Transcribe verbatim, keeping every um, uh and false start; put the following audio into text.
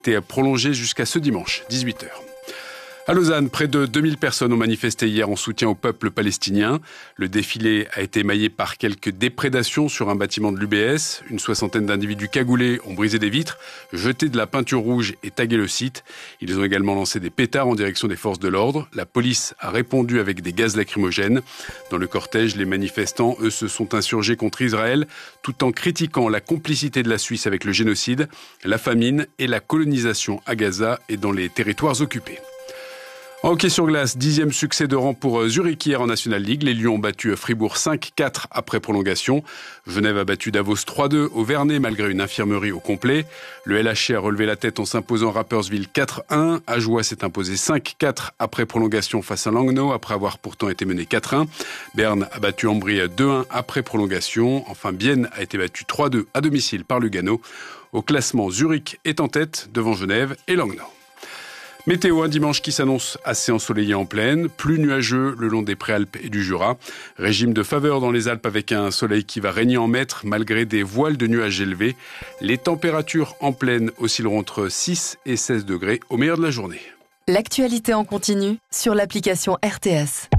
été prolongée jusqu'à ce dimanche, dix-huit heures. À Lausanne, près de deux mille personnes ont manifesté hier en soutien au peuple palestinien. Le défilé a été émaillé par quelques déprédations sur un bâtiment de l'U B S. Une soixantaine d'individus cagoulés ont brisé des vitres, jeté de la peinture rouge et tagué le site. Ils ont également lancé des pétards en direction des forces de l'ordre. La police a répondu avec des gaz lacrymogènes. Dans le cortège, les manifestants, eux, se sont insurgés contre Israël, tout en critiquant la complicité de la Suisse avec le génocide, la famine et la colonisation à Gaza et dans les territoires occupés. En hockey sur glace, dixième succès de rang pour Zurich hier en National League. Les Lions ont battu Fribourg cinq quatre après prolongation. Genève a battu Davos trois deux au Vernet malgré une infirmerie au complet. Le L H C a relevé la tête en s'imposant Rapperswil quatre un. Ajoie s'est imposé cinq quatre après prolongation face à Langnau après avoir pourtant été mené quatre un. Berne a battu Ambry deux un après prolongation. Enfin, Bienne a été battu trois deux à domicile par Lugano. Au classement, Zurich est en tête devant Genève et Langnau. Météo, un dimanche qui s'annonce assez ensoleillé en plaine, plus nuageux le long des Préalpes et du Jura. Régime de faveur dans les Alpes avec un soleil qui va régner en maître malgré des voiles de nuages élevés. Les températures en plaine oscilleront entre six et seize degrés au meilleur de la journée. L'actualité en continu sur l'application R T S.